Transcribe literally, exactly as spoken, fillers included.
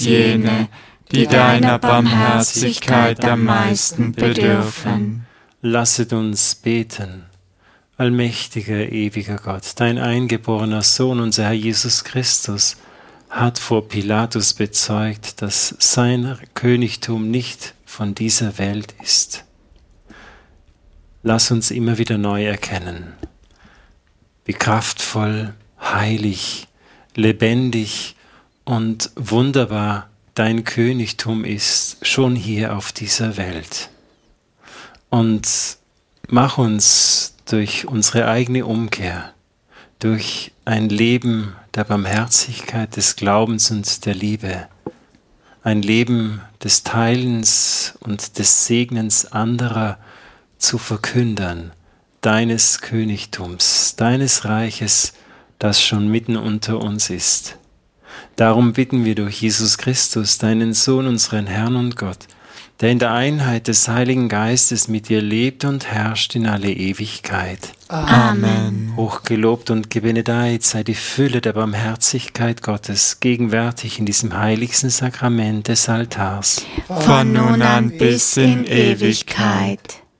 jene, die deiner Barmherzigkeit am meisten bedürfen. Lasset uns beten. Allmächtiger, ewiger Gott, dein eingeborener Sohn, unser Herr Jesus Christus, hat vor Pilatus bezeugt, dass sein Königtum nicht von dieser Welt ist. Lass uns immer wieder neu erkennen, wie kraftvoll, heilig, lebendig und wunderbar dein Königtum ist, schon hier auf dieser Welt. Und mach uns durch unsere eigene Umkehr, durch ein Leben der Barmherzigkeit, des Glaubens und der Liebe, ein Leben des Teilens und des Segnens anderer zu verkündern, deines Königtums, deines Reiches, das schon mitten unter uns ist. Darum bitten wir durch Jesus Christus, deinen Sohn, unseren Herrn und Gott, der in der Einheit des Heiligen Geistes mit dir lebt und herrscht in alle Ewigkeit. Amen. Hochgelobt und gebenedeit sei die Fülle der Barmherzigkeit Gottes, gegenwärtig in diesem heiligsten Sakrament des Altars. Von nun an bis in Ewigkeit.